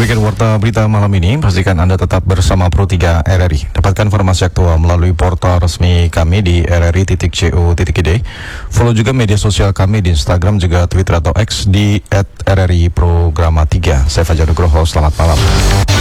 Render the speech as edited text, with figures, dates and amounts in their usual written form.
Demikian warta berita malam ini. Pastikan Anda tetap bersama Pro 3 RRI. Dapatkan informasi aktual melalui portal resmi kami di rri.co.id. Follow juga media sosial kami di Instagram, juga Twitter atau X di @RRI Programa 3. Saya Fajar Nugroho, selamat malam.